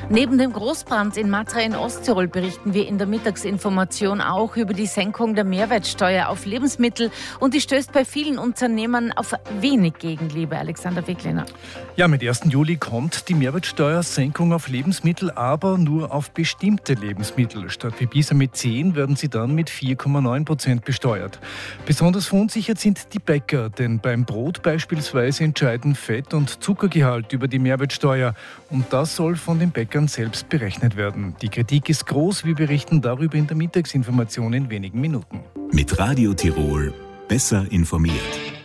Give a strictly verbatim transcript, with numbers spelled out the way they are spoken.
Neben dem Großbrand in Matra in Osttirol berichten wir in der Mittagsinformation auch über die Senkung der Mehrwertsteuer auf Lebensmittel und die stößt bei vielen Unternehmern auf wenig Gegenliebe. Alexander Weglener. Ja, mit ersten Juli kommt die Mehrwertsteuersenkung auf Lebensmittel, aber nur auf bestimmte Lebensmittel. Statt wie bisher mit zehn werden sie dann mit vier Komma neun Prozent besteuert. Besonders verunsichert sind die Bäcker, denn beim Brot beispielsweise entscheiden Fett- und Zuckergehalt über die Mehrwertsteuer und das soll von den Bäckern selbst berechnet werden. Die Kritik ist groß, wir berichten darüber in der Mittagsinformation in wenigen Minuten. Mit Radio Tirol besser informiert.